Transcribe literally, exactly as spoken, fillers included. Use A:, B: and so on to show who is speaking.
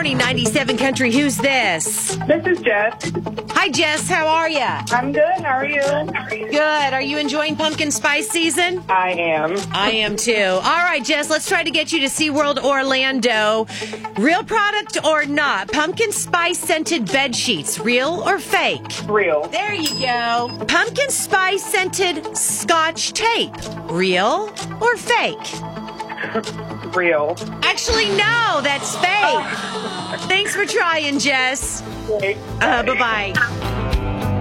A: morning, ninety-seven Country. Who's this?
B: This is Jess.
A: Hi, Jess. How are you?
B: I'm good. How are you?
A: Good. Are you enjoying pumpkin spice season?
B: I am.
A: I am too. All right, Jess, let's try to get you to SeaWorld Orlando. Real product or not? Pumpkin spice scented bed sheets. Real or fake?
B: Real.
A: There you go. Pumpkin spice scented Scotch tape. Real or fake?
B: Real.
A: Actually, no, that's fake. Thanks for trying, Jess.
B: Fake.
A: Uh, bye-bye.